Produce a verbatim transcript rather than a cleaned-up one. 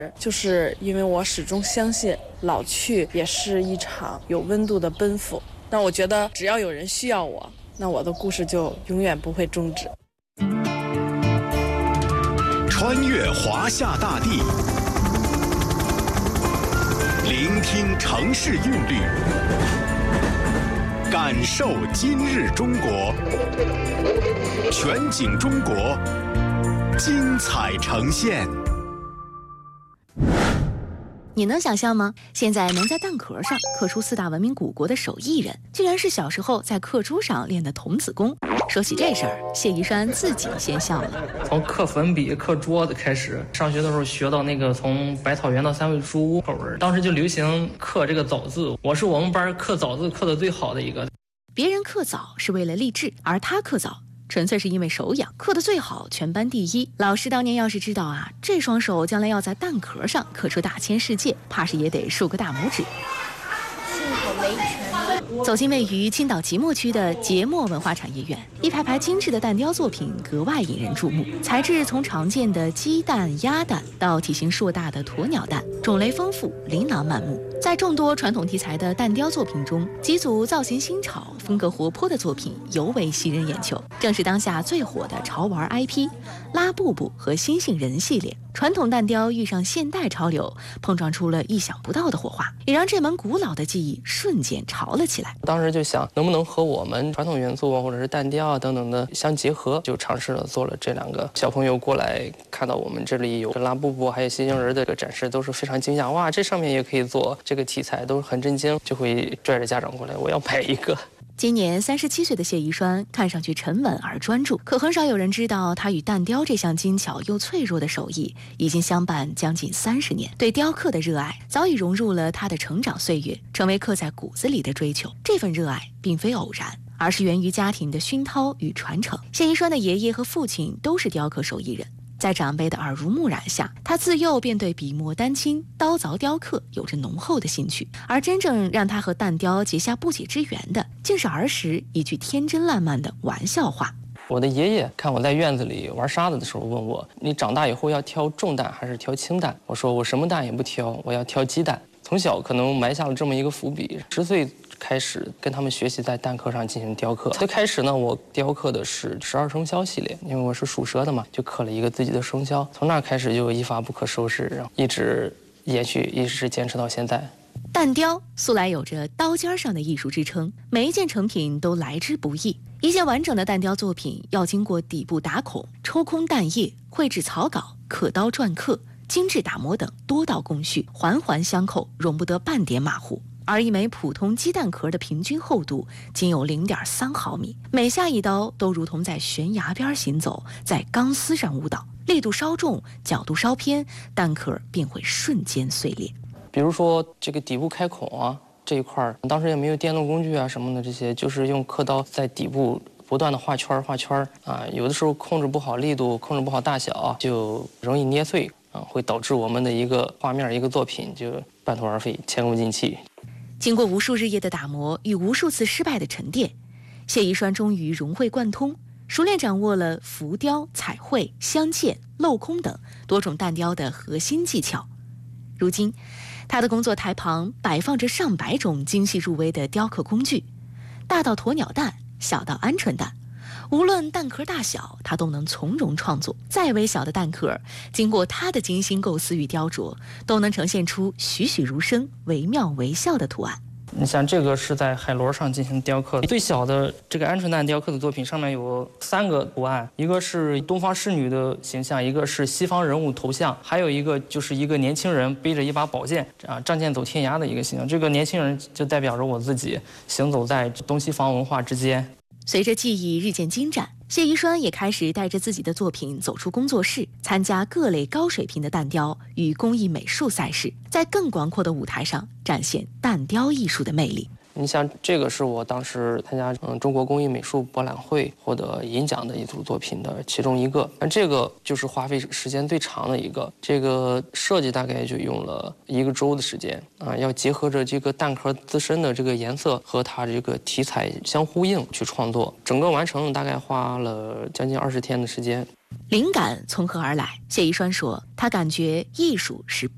就是因为我始终相信，老去也是一场有温度的奔赴。那我觉得，只要有人需要我，那我的故事就永远不会终止。 穿越华夏大地，聆听城市韵律，感受今日中国，全景中国，精彩呈现。 你能想象吗？现在能在蛋壳上刻出四大文明古国的手艺人，居然是小时候在刻珠上练的童子功。说起这事儿，谢宜栓自己先笑了。 从刻粉笔、刻桌子开始，上学的时候学到那个从百草园到三味书屋口文，当时就流行刻这个枣字，我是我们班刻枣字刻的最好的一个。 别人刻枣是为了励志，而他刻枣纯粹是因为手痒，刻得最好，全班第一。老师当年要是知道啊，这双手将来要在蛋壳上刻出大千世界，怕是也得竖个大拇指。 幸好没全。 走进位于青岛即墨区的节墨文化产业园，一排排精致的蛋雕作品格外引人注目。材质从常见的鸡蛋、鸭蛋到体型硕大的鸵鸟蛋，种类丰富，琳琅满目。在众多传统题材的蛋雕作品中，几组造型新潮、风格活泼的作品尤为吸人眼球，正是当下最火的潮玩 I P 拉布布和星星人系列。传统蛋雕遇上现代潮流，碰撞出了意想不到的火花，也让这门古老的技艺瞬间潮了起来。 当时就想，能不能和我们传统元素啊，或者是蛋雕啊等等的相结合，就尝试了做了这两个。小朋友过来看到我们这里有拉布布还有星星人的这个展示，都是非常惊讶，哇，这上面也可以做这个题材，都是很震惊，就会拽着家长过来，我要买一个。 今年三十七岁的谢宜栓看上去沉稳而专注，可很少有人知道他与蛋雕这项精巧又脆弱的手艺已经相伴将近三十年。对雕刻的热爱早已融入了他的成长岁月，成为刻在骨子里的追求。这份热爱并非偶然，而是源于家庭的熏陶与传承。谢宜栓的爷爷和父亲都是雕刻手艺人，在长辈的耳濡目染下，他自幼便对笔墨丹青、刀凿雕刻有着浓厚的兴趣。而真正让他和蛋雕结下不解之缘的，竟是儿时一句天真烂漫的玩笑话。 我的爷爷看我在院子里玩沙子的时候问我，你长大以后要挑重蛋还是挑轻蛋？我说我什么蛋也不挑，我要挑鸡蛋。从小可能埋下了这么一个伏笔，十岁开始跟他们学习在蛋壳上进行雕刻。最开始呢，我雕刻的是十二生肖系列，因为我是属蛇的嘛，就刻了一个自己的生肖。从那开始就一发不可收拾，然后一直延续，一直坚持到现在。 蛋雕素来有着刀尖上的艺术之称，每一件成品都来之不易。一件完整的蛋雕作品要经过底部打孔、抽空蛋液、绘制草稿、刻刀篆刻、精致打磨等多道工序，环环相扣，容不得半点马虎。而一枚普通鸡蛋壳的平均厚度仅有 零点三毫米，每下一刀都如同在悬崖边行走，在钢丝上舞蹈，力度稍重，角度稍偏，蛋壳便会瞬间碎裂。 比如说这个底部开孔啊这一块，当时也没有电动工具啊什么的，这些就是用刻刀在底部不断的画圈画圈啊，有的时候控制不好力度，控制不好大小，就容易捏碎啊，会导致我们的一个画面一个作品就半途而废，前功尽弃。 经过无数日夜的打磨与无数次失败的沉淀，谢宜栓终于融会贯通，熟练掌握了浮雕、彩绘、镶嵌、镂空等多种蛋雕的核心技巧。如今他的工作台旁摆放着上百种精细入微的雕刻工具，大到鸵鸟蛋，小到鹌鹑蛋，无论蛋壳大小，他都能从容创作。再微小的蛋壳，经过他的精心构思与雕琢，都能呈现出栩栩如生、惟妙惟肖的图案。 你像这个是在海螺上进行雕刻的，最小的这个鹌鹑蛋雕刻的作品上面有三个图案，一个是东方侍女的形象，一个是西方人物头像，还有一个就是一个年轻人背着一把宝剑啊，仗剑走天涯的一个形象。这个年轻人就代表着我自己行走在东西方文化之间。 随着技艺日渐精湛，谢宜栓也开始带着自己的作品走出工作室，参加各类高水平的蛋雕与工艺美术赛事，在更广阔的舞台上展现蛋雕艺术的魅力。 你像这个是我当时参加嗯中国工艺美术博览会获得银奖的一组作品的其中一个，但这个就是花费时间最长的一个，这个设计大概就用了一个周的时间啊，要结合着这个蛋壳自身的这个颜色和它这个题材相呼应去创作，整个完成大概花了将近二十天的时间。 灵感从何而来？谢宜栓说，他感觉艺术是